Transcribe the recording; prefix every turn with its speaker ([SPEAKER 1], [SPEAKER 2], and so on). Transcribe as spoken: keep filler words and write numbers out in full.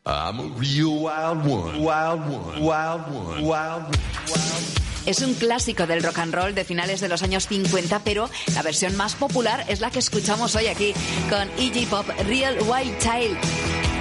[SPEAKER 1] I'm a real wild one, wild one, wild one, wild one, wild.
[SPEAKER 2] Es un clásico del rock and roll de finales de los años cincuenta, pero la versión más popular es la que escuchamos hoy aquí, con Iggy Pop, Real Wild Child.